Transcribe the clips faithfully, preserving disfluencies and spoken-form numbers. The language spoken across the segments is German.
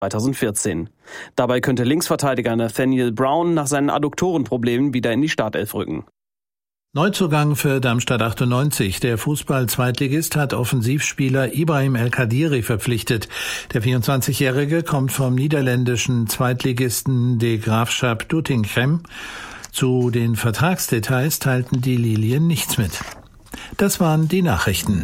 zweitausendvierzehn. Dabei könnte Linksverteidiger Nathaniel Brown nach seinen Adduktorenproblemen wieder in die Startelf rücken. Neuzugang für Darmstadt achtundneunzig. Der Fußball-Zweitligist hat Offensivspieler Ibrahim El Kadiri verpflichtet. Der vierundzwanzigjährige kommt vom niederländischen Zweitligisten De Graafschap Doetinchem. Zu den Vertragsdetails teilten die Lilien nichts mit. Das waren die Nachrichten.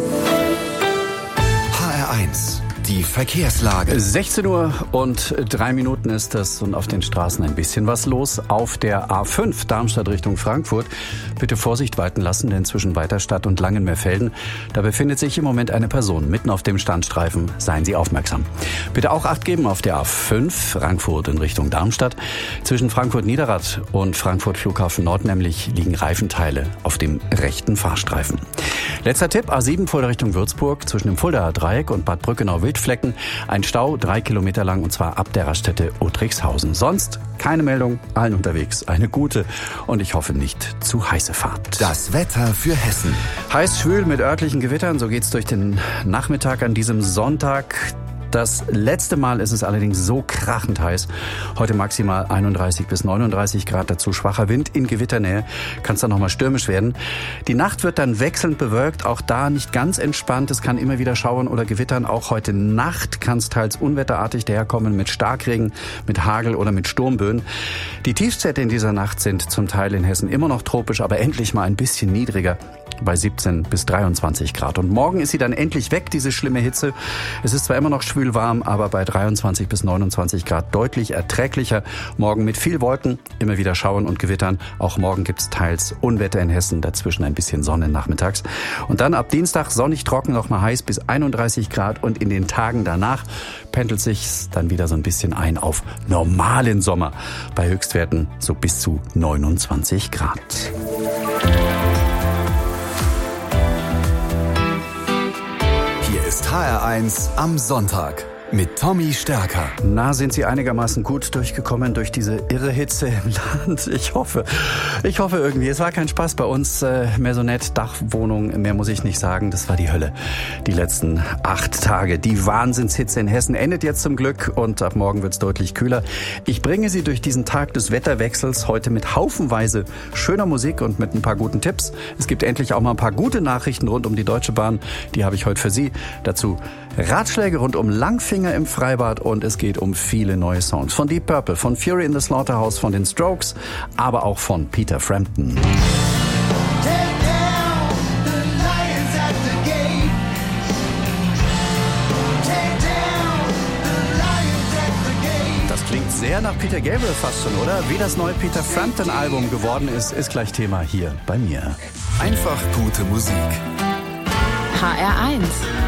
H R eins. Die Verkehrslage. sechzehn Uhr und drei Minuten ist es und auf den Straßen ein bisschen was los. Auf der A fünf Darmstadt Richtung Frankfurt bitte Vorsicht walten lassen, denn zwischen Weiterstadt und Langenmeerfelden, da befindet sich im Moment eine Person mitten auf dem Standstreifen. Seien Sie aufmerksam. Bitte auch Acht geben auf der A fünf Frankfurt in Richtung Darmstadt. Zwischen Frankfurt-Niederrad und Frankfurt Flughafen Nord nämlich liegen Reifenteile auf dem rechten Fahrstreifen. Letzter Tipp, A sieben Fulda Richtung Würzburg, zwischen dem Fuldaer Dreieck und Bad Brückenau-Wildflecken. Ein Stau, drei Kilometer lang, und zwar ab der Raststätte Otrixhausen. Sonst keine Meldung, allen unterwegs eine gute und ich hoffe nicht zu heiße Fahrt. Das Wetter für Hessen. Heiß, schwül mit örtlichen Gewittern, so geht's durch den Nachmittag an diesem Sonntag. Das letzte Mal ist es allerdings so krachend heiß. Heute maximal einunddreißig bis neununddreißig Grad, dazu schwacher Wind in Gewitternähe. Kann es dann nochmal stürmisch werden. Die Nacht wird dann wechselnd bewölkt, auch da nicht ganz entspannt. Es kann immer wieder schauern oder gewittern. Auch heute Nacht kann es teils unwetterartig daherkommen mit Starkregen, mit Hagel oder mit Sturmböen. Die Tiefstwerte in dieser Nacht sind zum Teil in Hessen immer noch tropisch, aber endlich mal ein bisschen niedriger, bei siebzehn bis dreiundzwanzig Grad. Und morgen ist sie dann endlich weg, diese schlimme Hitze. Es ist zwar immer noch schwül warm, aber bei dreiundzwanzig bis neunundzwanzig Grad deutlich erträglicher. Morgen mit viel Wolken, immer wieder Schauern und Gewittern. Auch morgen gibt es teils Unwetter in Hessen, dazwischen ein bisschen Sonne nachmittags. Und dann ab Dienstag sonnig trocken, noch mal heiß bis einunddreißig Grad. Und in den Tagen danach pendelt sich dann wieder so ein bisschen ein auf normalen Sommer. Bei Höchstwerten so bis zu neunundzwanzig Grad. H R eins am Sonntag mit Tommy Stärker. Na, sind Sie einigermaßen gut durchgekommen durch diese irre Hitze im Land? Ich hoffe, ich hoffe irgendwie. Es war kein Spaß bei uns. Äh, Maisonette, Dachwohnung, mehr muss ich nicht sagen. Das war die Hölle. Die letzten acht Tage. Die Wahnsinnshitze in Hessen endet jetzt zum Glück und ab morgen wird's deutlich kühler. Ich bringe Sie durch diesen Tag des Wetterwechsels heute mit haufenweise schöner Musik und mit ein paar guten Tipps. Es gibt endlich auch mal ein paar gute Nachrichten rund um die Deutsche Bahn. Die habe ich heute für Sie. Dazu Ratschläge rund um Langfinger im Freibad und es geht um viele neue Songs. Von Deep Purple, von Fury in the Slaughterhouse, von den Strokes, aber auch von Peter Frampton. Das klingt sehr nach Peter Gabriel fast schon, oder? Wie das neue Peter Frampton-Album geworden ist, ist gleich Thema hier bei mir. Einfach gute Musik. H R eins